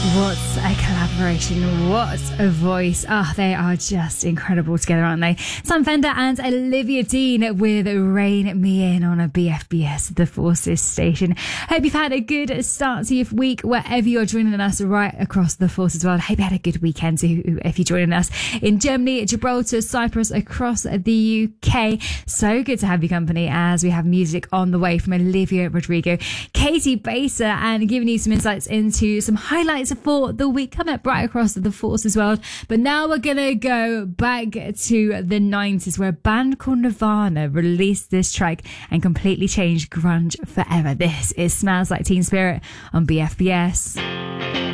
What a collaboration. What a voice. Oh, they are just incredible together, aren't they? Sam Fender and Olivia Dean with Rein Me In on a BFBS, the Forces station. Hope you've had a good start to your week wherever you're joining us right across the Forces world. Hope you had a good weekend too, if you're joining us in Germany, Gibraltar, Cyprus, across the UK. So good to have your company as we have music on the way from Olivia Rodrigo, Katie Baser, and giving you some insights into some highlights for the week coming up right across the Forces world. But now we're gonna go back to the 90s, where a band called Nirvana released this track and completely changed grunge forever. This is Smells Like Teen Spirit on BFBS.